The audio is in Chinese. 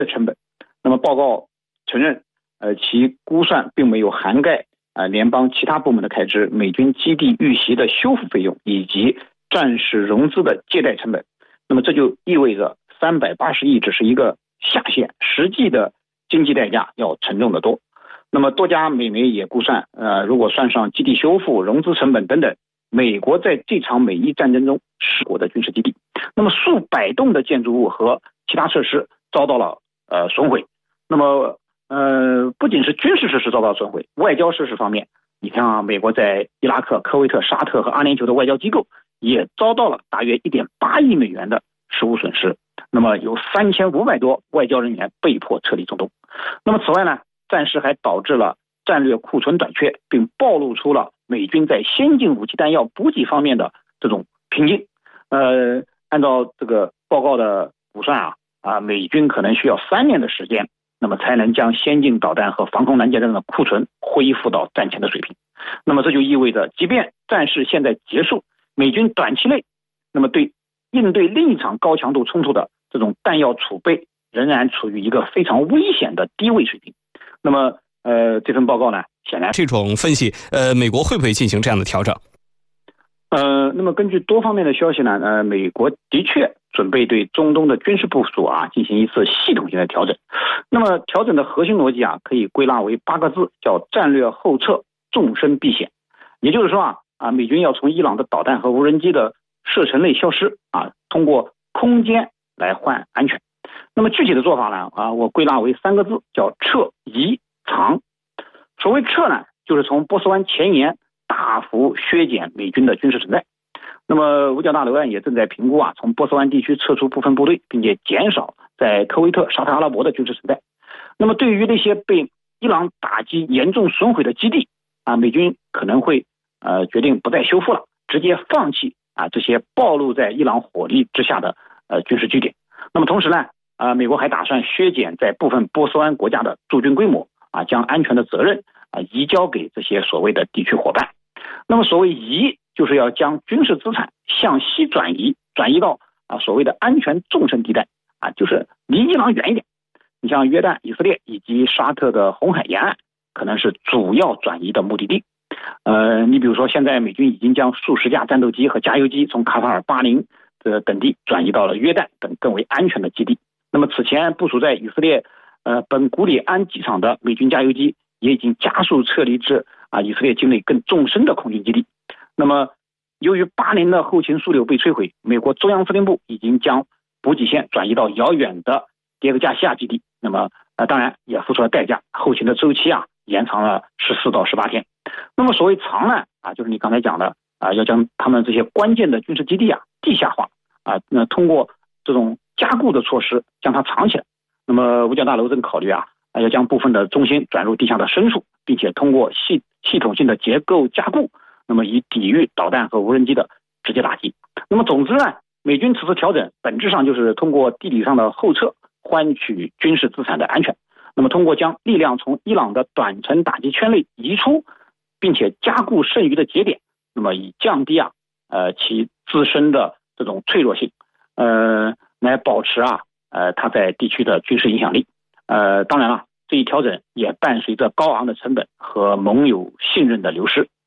的成本。那么报告承认，其估算并没有涵盖联邦其他部门的开支、美军基地遇袭的修复费用以及战时融资的借贷成本。那么这就意味着380亿只是一个下限，实际的经济代价要沉重得多。那么多家美媒也估算，如果算上基地修复、融资成本等等，美国在这场美伊战争中失国的军事基地，那么数百栋的建筑物和其他设施遭到了损毁。那么不仅是军事设施遭到损毁，外交设施方面，你看啊，美国在伊拉克、科威特、沙特和阿联酋的外交机构也遭到了大约1.8亿美元的实物损失。那么有3500多外交人员被迫撤离中东。那么此外呢，战事还导致了战略库存短缺，并暴露出了美军在先进武器弹药补给方面的这种瓶颈。按照这个报告的估算美军可能需要3年的时间，那么才能将先进导弹和防空拦截弹的库存恢复到战前的水平。那么这就意味着，即便战事现在结束，美军短期内那么应对另一场高强度冲突的这种弹药储备仍然处于一个非常危险的低位水平。那么这份报告呢，显然这种分析美国会不会进行这样的调整？ 那么根据多方面的消息呢，美国的确准备对中东的军事部署进行一次系统性的调整。那么调整的核心逻辑可以归纳为8个字，叫战略后撤，纵深避险。也就是说美军要从伊朗的导弹和无人机的射程内消失通过空间来换安全。那么具体的做法呢我归纳为3个字，叫撤、移、藏。所谓撤呢，就是从波斯湾前沿大幅削减美军的军事存在。那么五角大楼也正在评估从波斯湾地区撤出部分部队，并且减少在科威特、沙特阿拉伯的军事存在。那么对于那些被伊朗打击严重损毁的基地美军可能会决定不再修复了，直接放弃这些暴露在伊朗火力之下的军事据点。那么同时呢美国还打算削减在部分波斯湾国家的驻军规模将安全的责任移交给这些所谓的地区伙伴。那么所谓移，就是要将军事资产向西转移到所谓的安全纵深地带就是离伊朗远一点。你像约旦、以色列以及沙特的红海沿岸可能是主要转移的目的地。你比如说现在美军已经将数十架战斗机和加油机从卡塔尔、巴林等地转移到了约旦等更为安全的基地。那么此前部署在以色列本古里安机场的美军加油机也已经加速撤离至以色列境内更纵深的空军基地。那么由于巴林的后勤枢纽被摧毁，美国中央司令部已经将补给线转移到遥远的迭戈加西亚基地。那么当然也付出了代价，后勤的周期延长了14到18天。那么所谓藏呢就是你刚才讲的要将他们这些关键的军事基地地下化那通过这种加固的措施将它藏起来。那么五角大楼正考虑要将部分的中心转入地下的深处，并且通过系统性的结构加固，那么以抵御导弹和无人机的直接打击。那么总之呢，美军此次调整本质上就是通过地理上的后撤换取军事资产的安全。那么通过将力量从伊朗的短程打击圈内移出，并且加固剩余的节点，那么以降低其自身的这种脆弱性，来保持它在地区的军事影响力。当然了，这一调整也伴随着高昂的成本和盟友信任的流失。